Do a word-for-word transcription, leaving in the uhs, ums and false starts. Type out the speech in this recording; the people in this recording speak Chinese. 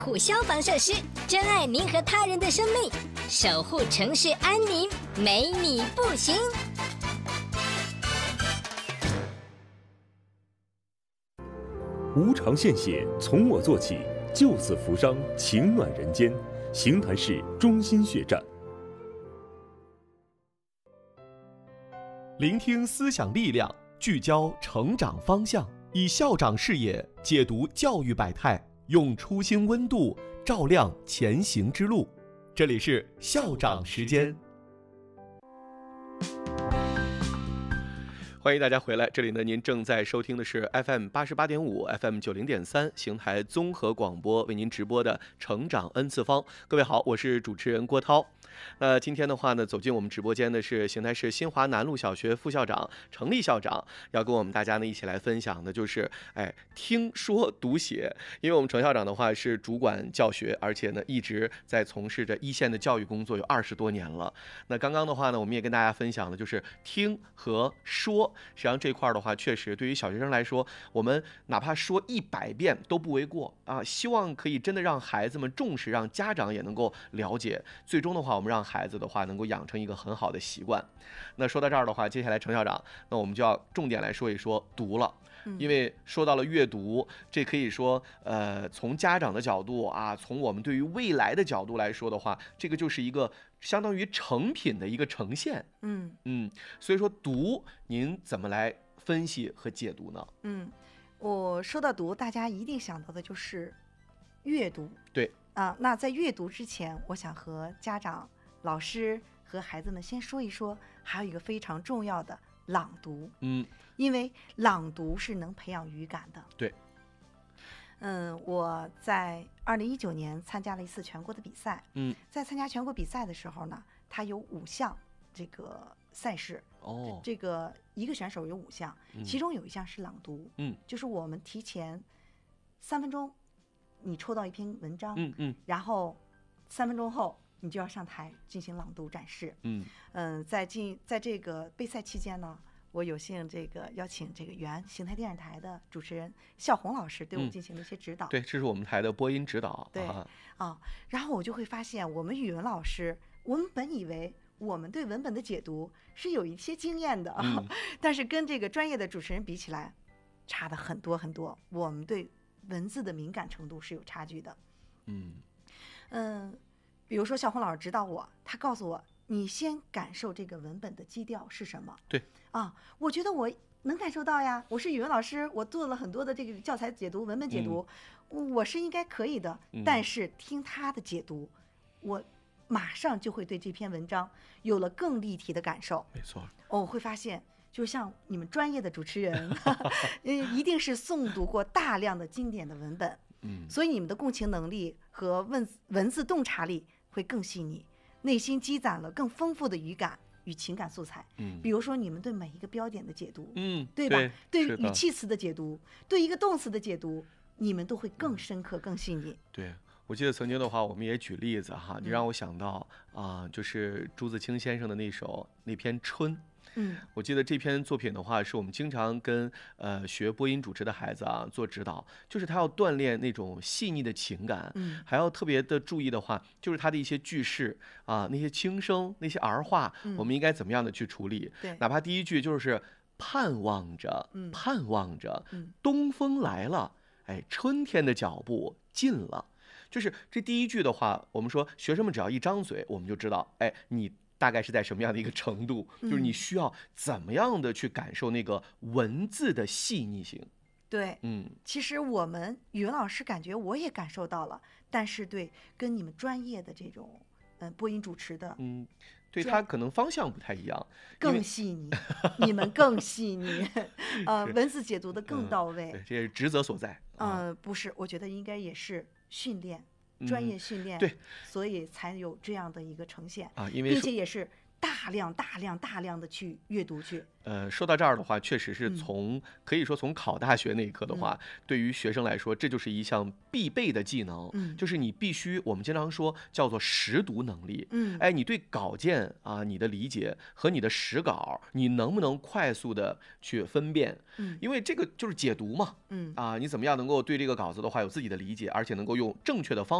护消防设施，珍爱您和他人的生命，守护城市安宁，没你不行。 无偿献血，从我做起，救死扶伤，情暖人间。邢台市中心血站。 聆听思想力量，聚焦成长方向，以校长视野解读教育百态，用初心温度照亮前行之路。这里是校长时间。欢迎大家回来，这里呢，您正在收听的是 F M 八十八点五 F M 九零点三邢台综合广播为您直播的成长 N 次方。各位好，我是主持人郭涛。那今天的话呢，走进我们直播间的是邢台市新华南路小学副校长程立校长，要跟我们大家呢一起来分享的就是哎听说读写。因为我们程校长的话是主管教学，而且呢一直在从事着一线的教育工作有二十多年了。那刚刚的话呢，我们也跟大家分享的就是听和说。实际上这块的话，确实对于小学生来说，我们哪怕说一百遍都不为过啊！希望可以真的让孩子们重视，让家长也能够了解。最终的话，我们让孩子的话能够养成一个很好的习惯。那说到这儿的话，接下来程校长，那我们就要重点来说一说读了。因为说到了阅读，这可以说，呃，从家长的角度啊，从我们对于未来的角度来说的话，这个就是一个相当于成品的一个呈现。嗯嗯，所以说读，您怎么来分析和解读呢？ 嗯，我说到读，大家一定想到的就是阅读。 对啊，那在阅读之前，我想和家长、老师和孩子们先说一说，还有一个非常重要的朗读。嗯。因为朗读是能培养语感的。 对， 嗯，我在二零一九年参加了一次全国的比赛。嗯，在参加全国比赛的时候呢，它有五项这个赛事。哦，这个一个选手有五项，嗯、其中有一项是朗读。嗯，就是我们提前三分钟，你抽到一篇文章。嗯嗯，然后三分钟后你就要上台进行朗读展示。嗯嗯、呃，在进在这个备赛期间呢。我有幸这个邀请这个原邢台电视台的主持人笑红老师对我进行了一些指导。 嗯、对，这是我们台的播音指导。 对啊、哦，然后我就会发现，我们语文老师，我们本以为我们对文本的解读是有一些经验的，嗯、但是跟这个专业的主持人比起来，差的很多很多。我们对文字的敏感程度是有差距的。嗯嗯，比如说笑红老师指导我，他告诉我。你先感受这个文本的基调是什么？ 对啊，我觉得我能感受到呀。我是语文老师，我做了很多的这个教材解读、文本解读，嗯、我是应该可以的。嗯、但是听他的解读，我马上就会对这篇文章有了更立体的感受。 没错， 哦，我会发现，就像你们专业的主持人，一定是诵读过大量的经典的文本，嗯，所以你们的共情能力和文文字洞察力会更细腻。内心积攒了更丰富的语感与情感素材，嗯，比如说你们对每一个标点的解读，嗯，对吧？对于语气词的解读，对一个动词的解读，你们都会更深刻、更细腻。 对，我记得曾经的话，我们也举例子哈，你让我想到啊、呃，就是朱自清先生的那首那篇《春》。嗯，我记得这篇作品的话，是我们经常跟呃学播音主持的孩子啊做指导，就是他要锻炼那种细腻的情感，嗯，还要特别的注意的话，就是他的一些句式啊，那些轻声、那些儿化，嗯、我们应该怎么样的去处理？ 对， 哪怕第一句就是盼望着，嗯、盼望着，嗯、东风来了，哎，春天的脚步近了，就是这第一句的话，我们说学生们只要一张嘴，我们就知道，哎，你。大概是在什么样的一个程度？就是你需要怎么样的去感受那个文字的细腻性？ 对，嗯，其实我们语文老师感觉我也感受到了，但是对跟你们专业的这种嗯、呃、播音主持的， 嗯，对他可能方向不太一样， 更细腻，你们更细腻，呃，文字解读的更到位， 嗯、对，这也是职责所在。 嗯、呃，不是，我觉得应该也是训练。专业训练、嗯， 对， 所以才有这样的一个呈现啊，因为并且也是大量大量大量的去阅读去。 呃，说到这儿的话，确实是从、嗯、可以说从考大学那一刻的话、嗯，对于学生来说，这就是一项必备的技能，嗯，就是你必须，我们经常说叫做识读能力，嗯，哎，你对稿件啊，你的理解和你的实稿，你能不能快速的去分辨？嗯，因为这个就是解读嘛，嗯，啊，你怎么样能够对这个稿子的话有自己的理解，而且能够用正确的方